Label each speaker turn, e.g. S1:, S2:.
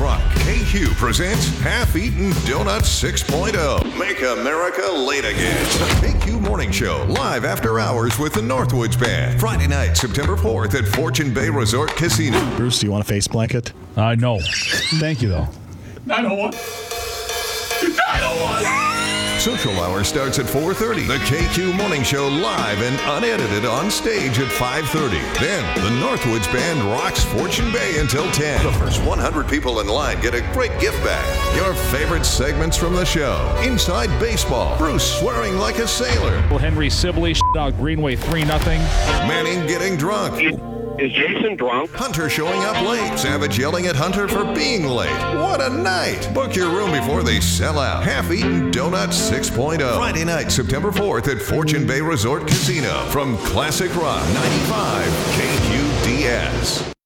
S1: Rock, KQ presents Half-Eaten Donuts 6.0. Make America late again. The KQ Morning Show, live after hours with the Northwoods Band. Friday night, September 4th at Fortune Bay Resort Casino.
S2: Bruce, do you want a face blanket?
S3: No.
S2: Thank you, though.
S3: 901. 901.
S1: Social Hour starts at 4:30. The KQ Morning Show live and unedited on stage at 5:30. Then, the Northwoods Band rocks Fortune Bay until 10. The first 100 people in line get a great gift bag. Your favorite segments from the show. Inside Baseball. Bruce swearing like a sailor.
S3: Henry Sibley out Greenway 3-0.
S1: Manning getting drunk.
S4: Is Jason drunk?
S1: Hunter showing up late. Savage yelling at Hunter for being late. What a night. Book your room before they sell out. Half-Eaten Donuts 6.0. Friday night, September 4th at Fortune Bay Resort Casino. From Classic Rock 95 KQDS.